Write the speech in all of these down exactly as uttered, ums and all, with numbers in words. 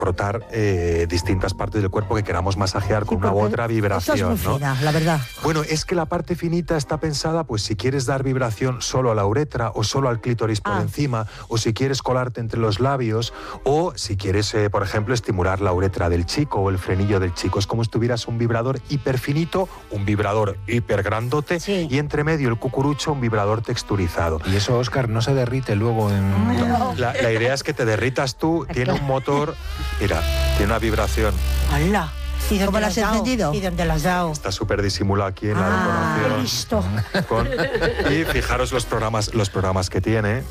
frotar eh, distintas partes del cuerpo que queramos masajear con sí, una u otra vibración. Eso es muy fina, ¿no? la verdad. Bueno, es que la parte finita está pensada, pues si quieres dar vibración solo a la uretra o solo al clítoris por ah. encima, o si quieres colarte entre los labios, o si quieres, eh, por ejemplo, estimular la uretra del chico o el frenillo del chico. Es como si tuvieras un vibrador hiperfinito, un vibrador hipergrandote sí. y entre medio el cucurucho, un vibrador texturizado. Y eso, Óscar, no se derrite luego en... No. La, la idea es que te derritas tú, tiene un motor, mira, tiene una vibración. ¡Hala! ¿Y dónde las has encendido? ¿Y dónde las has dado? Está súper disimulado aquí en ah, la decoración. Listo. Con, y fijaros los programas, los programas que tiene.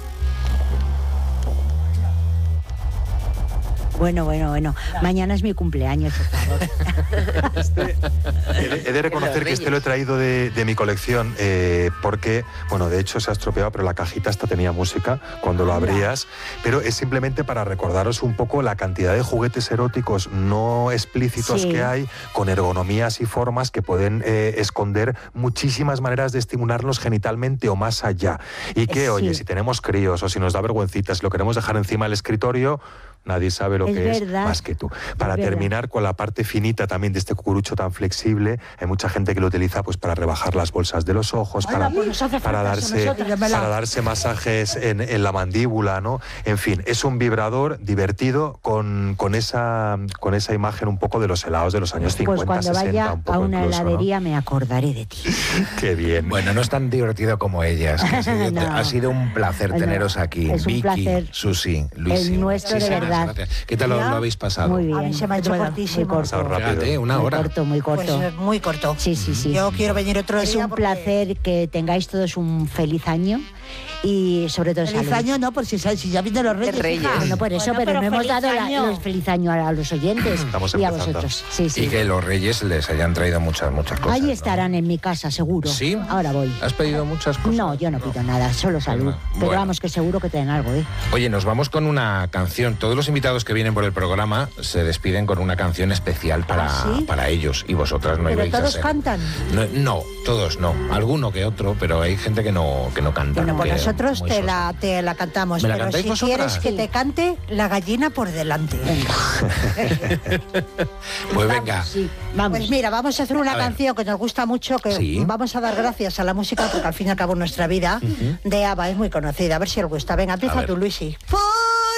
Bueno, bueno, bueno. Mañana es mi cumpleaños, por favor. Este, he, de, he de reconocer que este lo he traído de, de mi colección eh, porque, bueno, de hecho se ha estropeado, pero la cajita hasta tenía música cuando lo abrías. Pero es simplemente para recordaros un poco la cantidad de juguetes eróticos no explícitos sí. que hay, con ergonomías y formas que pueden eh, esconder muchísimas maneras de estimularnos genitalmente o más allá. Y que, sí. oye, si tenemos críos o si nos da vergüencita, si lo queremos dejar encima del escritorio, nadie sabe lo es que verdad. es más que tú. Para es terminar verdad. con la parte finita también de este cucurucho tan flexible, hay mucha gente que lo utiliza pues para rebajar las bolsas de los ojos, Ay, para, pues para, darse, para darse masajes en, en la mandíbula, ¿no? En fin, es un vibrador divertido con, con, esa, con esa imagen un poco de los helados de los años cincuenta, pues cuando sesenta, vaya un poco a una incluso, heladería, ¿no? me acordaré de ti. Qué bien. Bueno, no es tan divertido como ellas. Ha sido, no. ha sido un placer bueno, teneros aquí. Es un Vicky, placer. Susi, Luis. El nuestro sí, de verdad. Gracias. ¿Qué tal lo, lo habéis pasado? Muy bien. A mí se me ha hecho cortísimo. Muy corto. Fíjate, una hora. Muy corto, muy corto. Pues muy corto. Sí, sí, sí. Yo quiero venir otro es día. Es un porque... placer que tengáis todos un feliz año y sobre todo feliz salud. año no, por si, si ya vienen los Reyes. Reyes. No por eso, bueno, pero, pero no hemos dado la, los feliz año a, a los oyentes Estamos y a empezando. vosotros. Sí, sí. Y que los Reyes les hayan traído muchas, muchas cosas. Ahí ¿no? estarán en mi casa, seguro. ¿Sí? Ahora voy. ¿Has pedido muchas cosas? No, yo no pido no. nada, solo salud. Bueno. Pero vamos, que seguro que tienen algo, ¿eh? Oye, nos vamos con una canción. Todos los invitados que vienen por el programa se despiden con una canción especial para, ¿Ah, sí? para ellos. Y vosotras no ¿Pero ibais a todos ser. cantan? No, no, todos no. Alguno que otro, pero hay gente que no, que no canta. Bueno, pues que nosotros te la, te la cantamos. ¿Me la pero cantáis si vosotras? quieres que te cante, la gallina por delante. Pues venga. Vamos, sí, vamos. Pues mira, vamos a hacer una A canción que nos gusta mucho, que ¿Sí? vamos a dar gracias a la música, porque al fin y al cabo nuestra vida, uh-huh. de ABBA es muy conocida. A ver si os gusta. Venga, empieza tú, Luisi.